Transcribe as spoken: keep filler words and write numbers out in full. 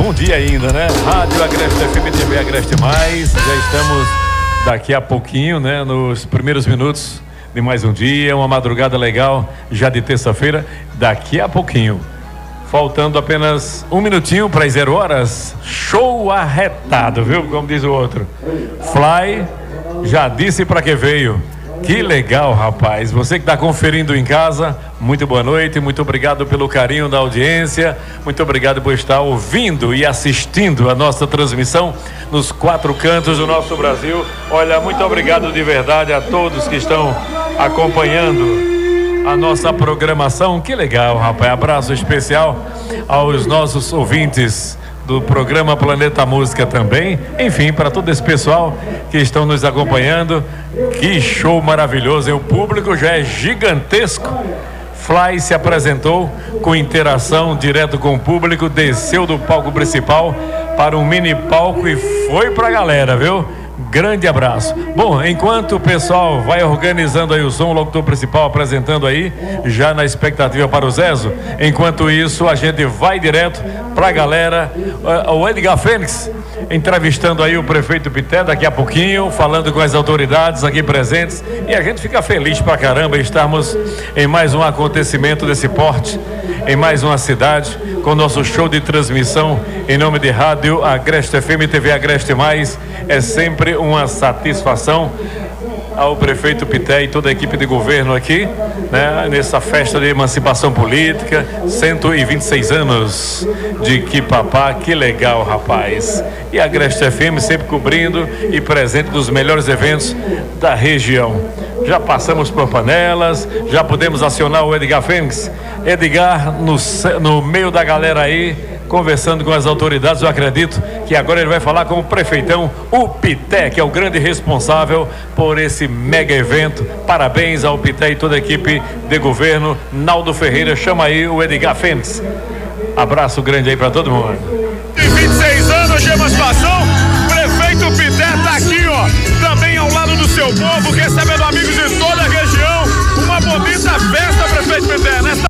bom dia ainda, né? Rádio Agreste F M, T V Agreste Mais. Já estamos daqui a pouquinho, né? Nos primeiros minutos de mais um dia, uma madrugada legal, já de terça-feira, daqui a pouquinho. Faltando apenas um minutinho para as zero horas, show arretado, viu? Como diz o outro. Fly já disse para que veio. Que legal, rapaz. Você que está conferindo em casa, muito boa noite, muito obrigado pelo carinho da audiência, muito obrigado por estar ouvindo e assistindo a nossa transmissão nos quatro cantos do nosso Brasil. Olha, muito obrigado de verdade a todos que estão acompanhando a nossa programação. Que legal, rapaz. Abraço especial aos nossos ouvintes do programa Planeta Música também, enfim, para todo esse pessoal que estão nos acompanhando. Que show maravilhoso, e o público já é gigantesco. Fly se apresentou com interação direto com o público, desceu do palco principal para um mini palco e foi pra galera, viu? Grande abraço. Bom, enquanto o pessoal vai organizando aí o som, o locutor principal apresentando aí, já na expectativa para o Zezo, enquanto isso a gente vai direto pra galera. O Edgar Fênix entrevistando aí o prefeito Pité daqui a pouquinho, falando com as autoridades aqui presentes, e a gente fica feliz pra caramba estarmos em mais um acontecimento desse porte, em mais uma cidade, com o nosso show de transmissão em nome de Rádio Agreste F M, T V Agreste Mais. É sempre uma satisfação ao prefeito Pité e toda a equipe de governo aqui, né, nessa festa de emancipação política, cento e vinte e seis anos de Quipapá. Que legal, rapaz. E a Agreste F M sempre cobrindo e presente dos melhores eventos da região. Já passamos por Panelas, já podemos acionar o Edgar Fênix. Edgar no, no meio da galera aí, conversando com as autoridades. Eu acredito que agora ele vai falar com o prefeitão, o Pité, que é o grande responsável por esse mega evento. Parabéns ao Pité e toda a equipe de governo. Naldo Ferreira, chama aí o Edgar Fênix. Abraço grande aí para todo mundo. De vinte e seis anos de emancipação, prefeito Pité tá aqui, ó, também ao lado do seu povo, recebendo amigos de toda a região. Uma bonita festa, prefeito Pité, nesta